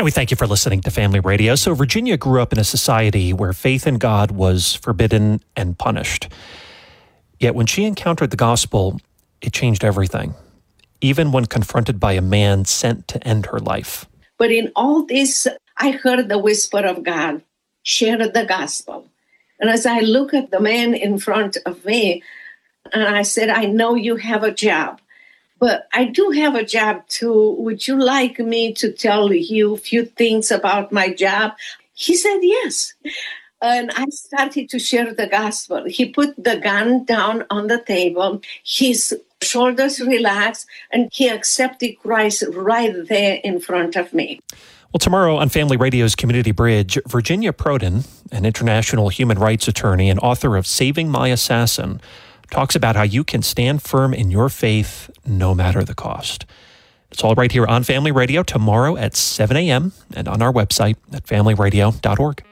And we thank you for listening to Family Radio. So Virginia grew up in a society where faith in God was forbidden and punished. Yet when she encountered the gospel, it changed everything, even when confronted by a man sent to end her life. But in all this, I heard the whisper of God, share the gospel. And as I look at the man in front of me, and I said, I know you have a job, but I do have a job too. Would you like me to tell you a few things about my job? He said, yes. And I started to share the gospel. He put the gun down on the table. His shoulders relaxed, and he accepted Christ right there in front of me. Well, tomorrow on Family Radio's Community Bridge, Virginia Prodan, an international human rights attorney and author of Saving My Assassin, talks about how you can stand firm in your faith no matter the cost. It's all right here on Family Radio tomorrow at 7 a.m. and on our website at familyradio.org.